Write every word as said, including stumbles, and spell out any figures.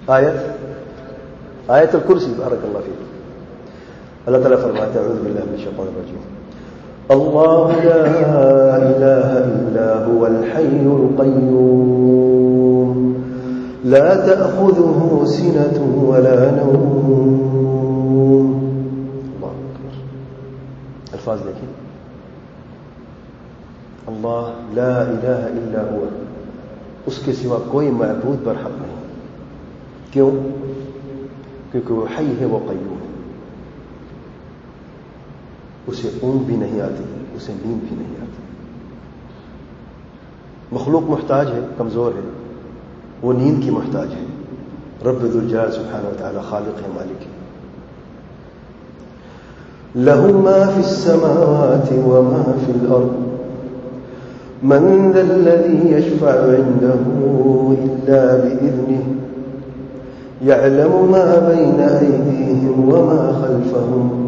आयत आयत कुर्सी बारकल्लाह फीक। अल्लाह ताला फरमाते हैं, अऊज़ु बिल्लाहि मिनश शैतानिर रजीम, अल्लाहु ला इलाहा इल्ला हुवल हय्युल क़य्यूम ला तअख़ुज़ुहु सिनतुन वला नौम। अल्फाज देखिए, अल्लाह ला इलाहा इल्ला हुवा, उसके सिवा कोई मअबूद बरहक नहीं। क्यों? क्योंकि वो हई है, वो क़य्यूम है, उसे ऊँघ भी नहीं आती, उसे नींद भी नहीं आती। मखलूक मुहताज है, कमजोर है, वो नींद की मुहताज है। रब्ब दुल जलाल सुब्हानहु व तआला खालिक है, मालिक है। लहु मा फिस समावाति व मा फिल अर्द मन ज़ल्लज़ी यशफ़अु इंदहु इल्ला बिइज़निहि यअलमु मा बैन अयदीहिम व मा खल्फहुम